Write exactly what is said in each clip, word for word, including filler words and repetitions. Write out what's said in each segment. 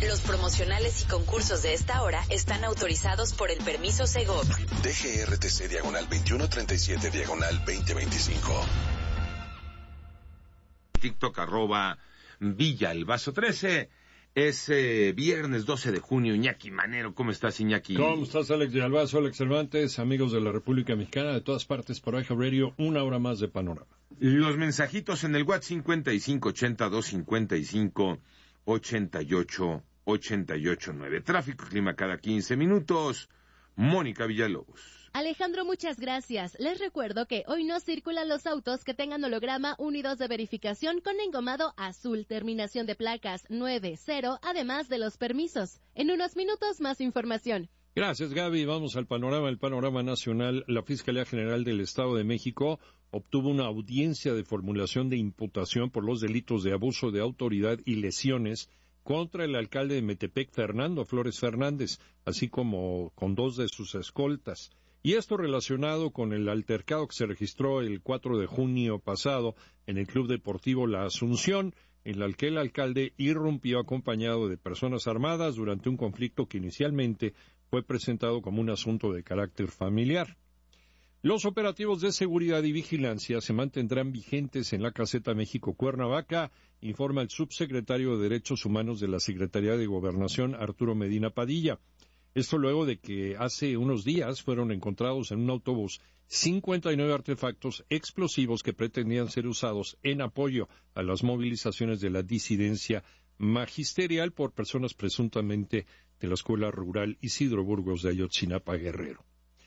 Los promocionales y concursos de esta hora están autorizados por el permiso Segov. D G R T C diagonal veintiuno treinta y siete diagonal veinte veinticinco. TikTok arroba Villa el Vaso trece. Es eh, viernes doce de junio. Iñaki Manero, ¿cómo estás, Iñaki? ¿Cómo estás, Alex Villalbazo, Alex Cervantes, amigos de la República Mexicana, de todas partes por I J A Radio, una hora más de panorama? Los mensajitos en el WhatsApp cincuenta y cinco ochenta, doscientos cincuenta y cinco, ochenta y ocho, ochenta y ocho nueve. Tráfico y clima cada quince minutos. Mónica Villalobos. Alejandro, muchas gracias. Les recuerdo que hoy no circulan los autos que tengan holograma uno y dos de verificación con engomado azul, terminación de placas nueve cero, además de los permisos. En unos minutos más información. Gracias, Gaby. Vamos al panorama, el panorama nacional. La Fiscalía General del Estado de México obtuvo una audiencia de formulación de imputación por los delitos de abuso de autoridad y lesiones contra el alcalde de Metepec, Fernando Flores Fernández, así como con dos de sus escoltas. Y esto relacionado con el altercado que se registró el cuatro de junio pasado en el Club Deportivo La Asunción, en el que el alcalde irrumpió acompañado de personas armadas durante un conflicto que inicialmente fue presentado como un asunto de carácter familiar. Los operativos de seguridad y vigilancia se mantendrán vigentes en la Caseta México Cuernavaca, informa el subsecretario de Derechos Humanos de la Secretaría de Gobernación, Arturo Medina Padilla. Esto luego de que hace unos días fueron encontrados en un autobús cincuenta y nueve artefactos explosivos que pretendían ser usados en apoyo a las movilizaciones de la disidencia magisterial por personas presuntamente de la Escuela Rural Isidro Burgos de Ayotzinapa, Guerrero.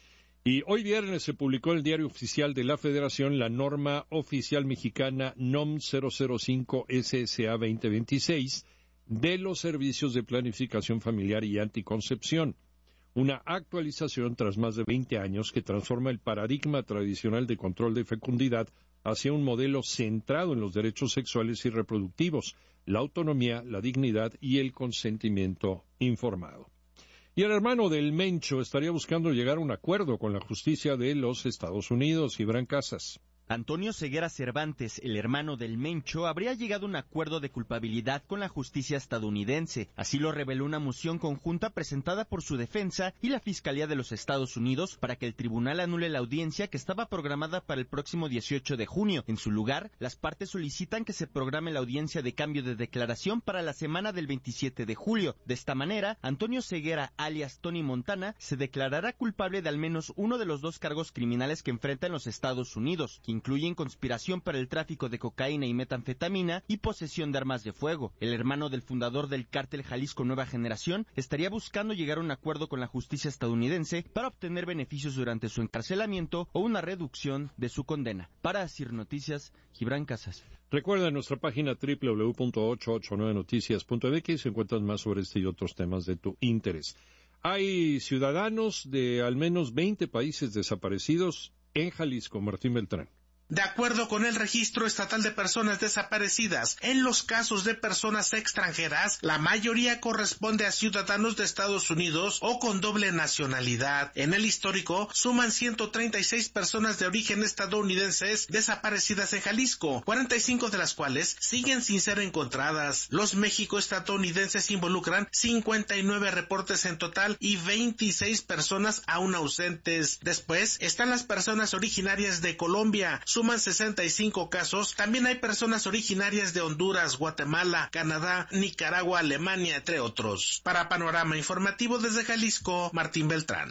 Y hoy viernes se publicó en el Diario Oficial de la Federación la norma oficial mexicana N O M cero cero cinco S S A veinte veintiséis, de los servicios de planificación familiar y anticoncepción, una actualización tras más de veinte años que transforma el paradigma tradicional de control de fecundidad hacia un modelo centrado en los derechos sexuales y reproductivos, la autonomía, la dignidad y el consentimiento informado. Y el hermano del Mencho estaría buscando llegar a un acuerdo con la justicia de los Estados Unidos. Gibran Casas. Antonio Ceguera Cervantes, el hermano del Mencho, habría llegado a un acuerdo de culpabilidad con la justicia estadounidense. Así lo reveló una moción conjunta presentada por su defensa y la Fiscalía de los Estados Unidos para que el tribunal anule la audiencia que estaba programada para el próximo dieciocho de junio. En su lugar, las partes solicitan que se programe la audiencia de cambio de declaración para la semana del veintisiete de julio. De esta manera, Antonio Ceguera, alias Tony Montana, se declarará culpable de al menos uno de los dos cargos criminales que enfrenta en los Estados Unidos, que incluyen conspiración para el tráfico de cocaína y metanfetamina y posesión de armas de fuego. El hermano del fundador del cártel Jalisco Nueva Generación estaría buscando llegar a un acuerdo con la justicia estadounidense para obtener beneficios durante su encarcelamiento o una reducción de su condena. Para Asir Noticias, Gibran Casas. Recuerda nuestra página doble u doble u doble u punto ochocientos ochenta y nueve noticias punto m x, encuentras más sobre este y otros temas de tu interés. Hay ciudadanos de al menos veinte países desaparecidos en Jalisco. Martín Beltrán. De acuerdo con el Registro Estatal de Personas Desaparecidas, en los casos de personas extranjeras, la mayoría corresponde a ciudadanos de Estados Unidos o con doble nacionalidad. En el histórico, suman ciento treinta y seis personas de origen estadounidenses desaparecidas en Jalisco, cuarenta y cinco de las cuales siguen sin ser encontradas. Los México-estadounidenses involucran cincuenta y nueve reportes en total y veintiséis personas aún ausentes. Después están las personas originarias de Colombia, suman sesenta y cinco casos. También hay personas originarias de Honduras, Guatemala, Canadá, Nicaragua, Alemania, entre otros. Para Panorama Informativo desde Jalisco, Martín Beltrán.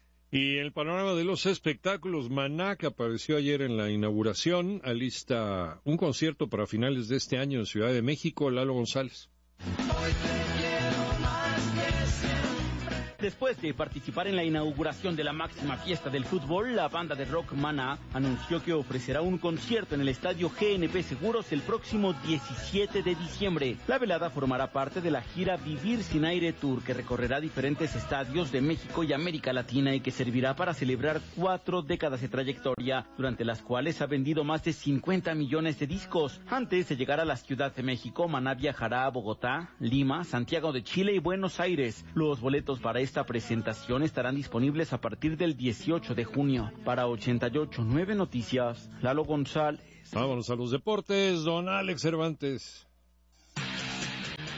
Y el panorama de los espectáculos, Maná, que apareció ayer en la inauguración, alista un concierto para finales de este año en Ciudad de México. Lalo González. Después de participar en la inauguración de la máxima fiesta del fútbol, la banda de rock Maná anunció que ofrecerá un concierto en el estadio G N P Seguros el próximo diecisiete de diciembre. La velada formará parte de la gira Vivir Sin Aire Tour, que recorrerá diferentes estadios de México y América Latina y que servirá para celebrar cuatro décadas de trayectoria, durante las cuales ha vendido más de cincuenta millones de discos. Antes de llegar a la Ciudad de México, Maná viajará a Bogotá, Lima, Santiago de Chile y Buenos Aires. Los boletos para esta presentación estarán disponibles a partir del dieciocho de junio. Para ochenta y ocho nueve Noticias, Lalo González. Vámonos a los deportes, don Alex Cervantes.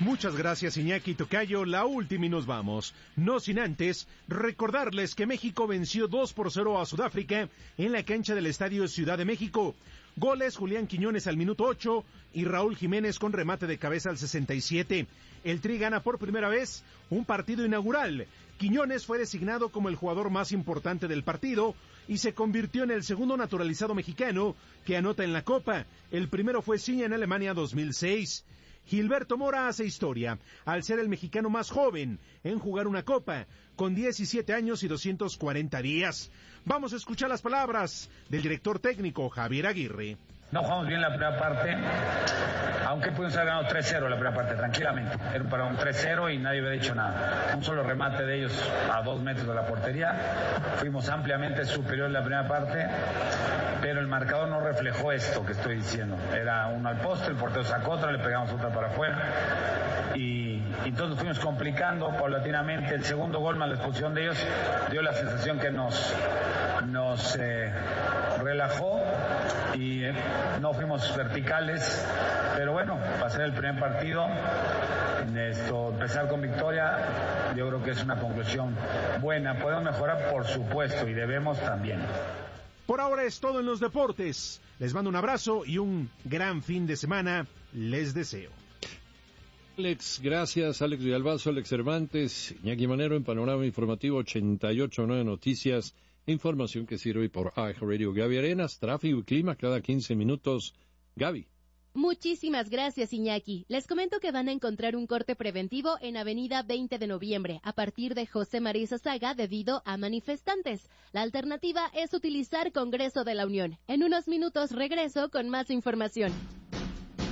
Muchas gracias, Iñaki Tocayo. La última y nos vamos. No sin antes recordarles que México venció dos por cero a Sudáfrica en la cancha del Estadio Ciudad de México. Goles: Julián Quiñones al minuto ocho y Raúl Jiménez con remate de cabeza al sesenta y siete. El Tri gana por primera vez un partido inaugural. Quiñones fue designado como el jugador más importante del partido y se convirtió en el segundo naturalizado mexicano que anota en la Copa. El primero fue Ciña en Alemania dos mil seis. Gilberto Mora hace historia al ser el mexicano más joven en jugar una Copa, con diecisiete años y doscientos cuarenta días. Vamos a escuchar las palabras del director técnico Javier Aguirre. No jugamos bien la primera parte, aunque pudimos haber ganado tres cero la primera parte, tranquilamente. Era para un tres cero y nadie había dicho nada. Un solo remate de ellos a dos metros de la portería. Fuimos ampliamente superior en la primera parte, pero el marcador no reflejó esto que estoy diciendo. Era uno al poste, el portero sacó otra, le pegamos otra para afuera. Y, y entonces fuimos complicando paulatinamente. El segundo gol, más la expulsión de ellos, dio la sensación que nos, nos eh, relajó y eh, no fuimos verticales, pero bueno, pasar el primer partido, en esto, empezar con victoria, yo creo que es una conclusión buena. Podemos mejorar, por supuesto, y debemos también. Por ahora es todo en los deportes. Les mando un abrazo y un gran fin de semana les deseo. Alex, gracias. Alex Villalbazo, Alex Cervantes, Iñaki Manero en Panorama Informativo ochenta y ocho punto nueve Noticias. Información que sirve por iHeartRadio. Gaby Arenas, tráfico y clima cada quince minutos. Gaby. Muchísimas gracias, Iñaki. Les comento que van a encontrar un corte preventivo en Avenida veinte de noviembre, a partir de José María Saga, debido a manifestantes. La alternativa es utilizar Congreso de la Unión. En unos minutos regreso con más información.